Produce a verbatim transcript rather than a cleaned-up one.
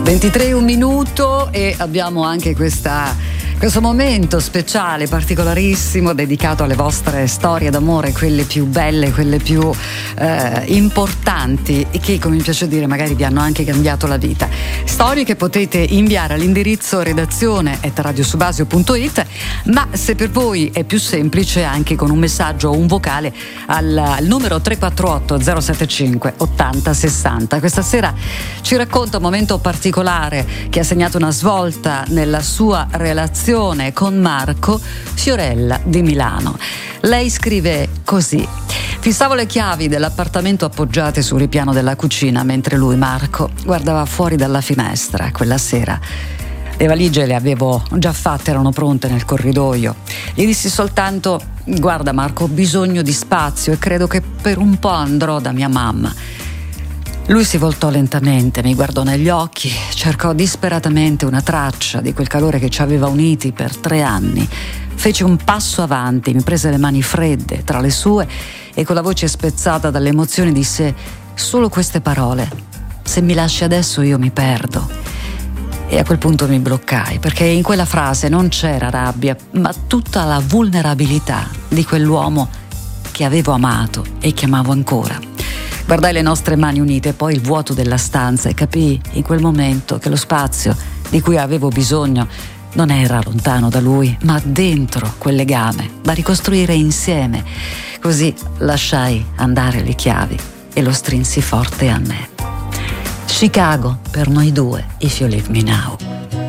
ventitré e un minuto e abbiamo anche questa, questo momento speciale, particolarissimo, dedicato alle vostre storie d'amore, quelle più belle, quelle più eh, importanti e che, come mi piace dire, magari vi hanno anche cambiato la vita. Storie che potete inviare all'indirizzo redazione chiocciola radiosubasio punto it, ma se per voi è più semplice anche con un messaggio o un vocale al, al numero tre quattro otto zero sette cinque ottanta sessanta. Questa sera ci racconta un momento particolare che ha segnato una svolta nella sua relazione con Marco, Fiorella di Milano. Lei scrive così: fissavo le chiavi dell'appartamento appoggiate sul ripiano della cucina mentre lui, Marco, guardava fuori dalla finestra. Quella sera le valigie le avevo già fatte, erano pronte nel corridoio. Gli dissi soltanto: guarda Marco, ho bisogno di spazio e credo che per un po' andrò da mia mamma. Lui si voltò lentamente, mi guardò negli occhi, cercò disperatamente una traccia di quel calore che ci aveva uniti per tre anni. Fece un passo avanti, mi prese le mani fredde tra le sue e con la voce spezzata dalle emozioni disse solo queste parole: se mi lasci adesso io mi perdo. E a quel punto mi bloccai, perché in quella frase non c'era rabbia, ma tutta la vulnerabilità di quell'uomo che avevo amato e che amavo ancora. Guardai le nostre mani unite e poi il vuoto della stanza e capii in quel momento che lo spazio di cui avevo bisogno non era lontano da lui, ma dentro quel legame da ricostruire insieme. Così lasciai andare le chiavi e lo strinsi forte a me. Chicago per noi due, If You Leave Me Now.